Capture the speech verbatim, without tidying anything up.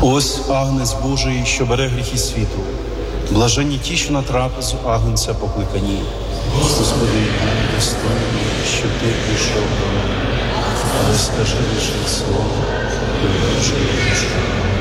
Ось Агнець Божий, що бере гріхи світу. Блаженні ті, що на трапезу Агнця покликані. Господи, я не достойний, щоб ти прийшов до мене, але скажи лише слово, і Боже, я